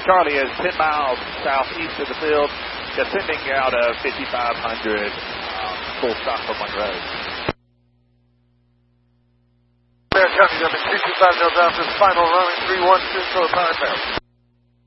Charlie is 10 miles southeast of the field, descending out of 5500, full stop from Monroe. Bear County, up in 225 knows out this final running 312 for the power pass.